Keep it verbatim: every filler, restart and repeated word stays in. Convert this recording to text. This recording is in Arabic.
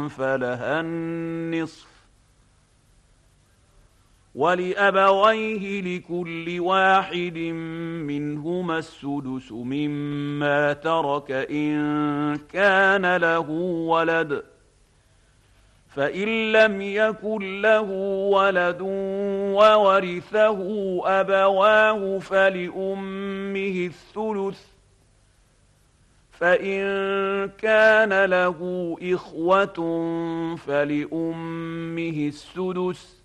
فلها النصف، ولأبويه لكل واحد منهما السدس مما ترك إن كان له ولد، فإن لم يكن له ولد وورثه أبواه فلأمه الثلث، فإن كان له إخوة فلأمه السدس،